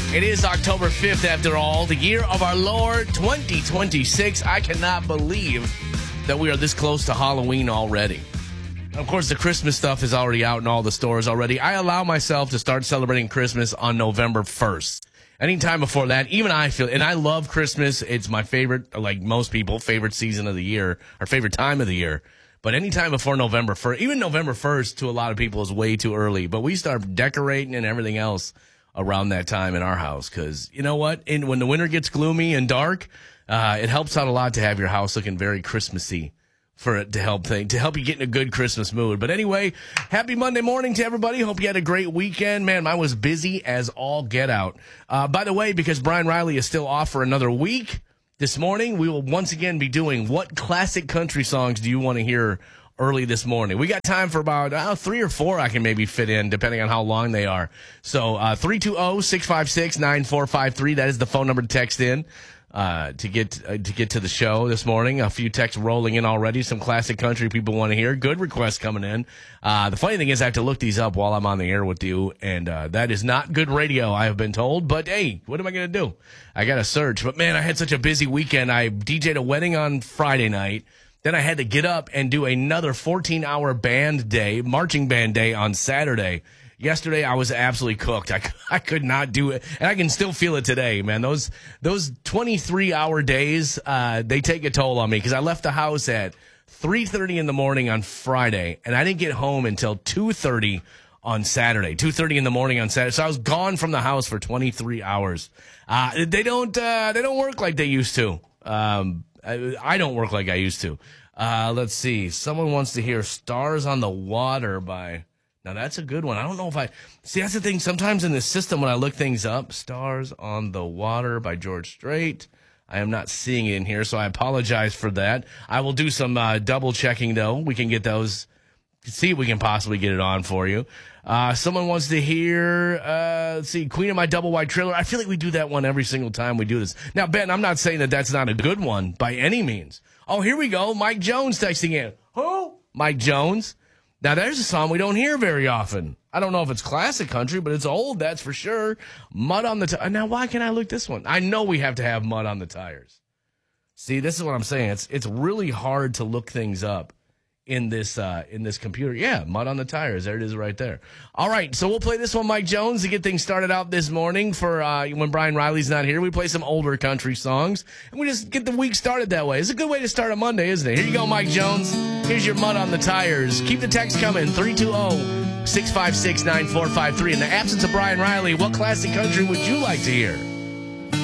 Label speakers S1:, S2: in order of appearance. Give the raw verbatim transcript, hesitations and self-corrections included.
S1: It is October fifth, after all, the year of our Lord, twenty twenty-six. I cannot believe that we are this close to Halloween already. Of course, the Christmas stuff is already out in all the stores already. I allow myself to start celebrating Christmas on November first. Anytime before that, even I feel, and I love Christmas. It's my favorite, like most people, favorite season of the year, or favorite time of the year. But anytime before November first, even November first to a lot of people is way too early. But we start decorating and everything else around that time in our house, because you know what? In, when the winter gets gloomy and dark, uh, it helps out a lot to have your house looking very Christmassy for it to help thing, to help you get in a good Christmas mood. But anyway, happy Monday morning to everybody. Hope you had a great weekend. Man, mine was busy as all get out. Uh, by the way, because Brian Riley is still off for another week, this morning we will once again be doing What Classic Country Songs Do You Want to Hear early this morning. We got time for about uh, three or four I can maybe fit in, depending on how long they are. So uh, three two zero, six five six, nine four five three, that is the phone number to text in uh, to get uh, to get to the show this morning. A few texts rolling in already. Some classic country people want to hear. Good requests coming in. Uh, the funny thing is I have to look these up while I'm on the air with you, and uh, that is not good radio, I have been told. But, hey, what am I going to do? I got to search. But, man, I had such a busy weekend. I D J'd a wedding on Friday night. Then I had to get up and do another fourteen-hour band day, marching band day on Saturday. Yesterday, I was absolutely cooked. I, I could not do it, and I can still feel it today, man. Those those twenty-three-hour days, uh, they take a toll on me, because I left the house at three thirty in the morning on Friday, and I didn't get home until two thirty on Saturday, two thirty in the morning on Saturday. So I was gone from the house for twenty-three hours. Uh, they don't uh, they don't work like they used to. Um I, I don't work like I used to. Uh, let's see. Someone wants to hear Stars on the Water by... Now, that's a good one. I don't know if I... See, that's the thing. Sometimes in the system when I look things up, Stars on the Water by George Strait. I am not seeing it in here, so I apologize for that. I will do some uh, double-checking, though. We can get those... See if we can possibly get it on for you. Uh, someone wants to hear, uh, let's see, Queen of My Double Wide Trailer. I feel like we do that one every single time we do this. Now, Ben, I'm not saying that that's not a good one by any means. Oh, here we go. Mike Jones texting in. Who? Mike Jones. Now, there's a song we don't hear very often. I don't know if it's classic country, but it's old, that's for sure. Mud on the Tires. Now, why can't I look this one? I know we have to have Mud on the Tires. See, this is what I'm saying. It's it's really hard to look things up in this uh, in this computer. Yeah, Mud on the Tires. There it is right there. All right, so we'll play this one, Mike Jones, to get things started out this morning for uh, when Brian Riley's not here. We play some older country songs, and we just get the week started that way. It's a good way to start a Monday, isn't it? Here you go, Mike Jones. Here's your Mud on the Tires. Keep the text coming, three two zero, six five six, nine four five three. In the absence of Brian Riley, what classic country would you like to hear?